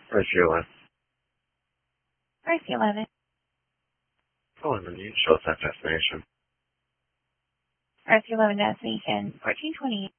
RC11. RC11. Calling the need show that destination. RC11 destination 1428.